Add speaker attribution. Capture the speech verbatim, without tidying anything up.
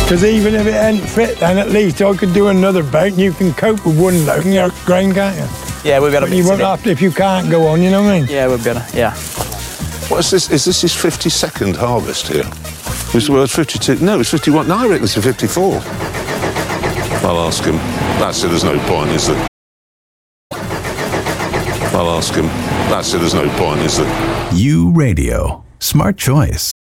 Speaker 1: Because even if it ain't fit, then at least I could do another boat, and you can cope with one load in your grain, can't you?
Speaker 2: Yeah, we'll be able to.
Speaker 1: You won't have to if you can't go on. You know what I mean?
Speaker 2: Yeah, we'll be able to. Yeah.
Speaker 3: What is this? Is this his fifty-second harvest here? Was the word fifty-two? No, it's fifty-one. No, I reckon it's a fifty-four. I'll ask him. That's it. There's no point, is there? I'll ask him. That's it. There's no point, is there?
Speaker 4: You Radio. Smart choice.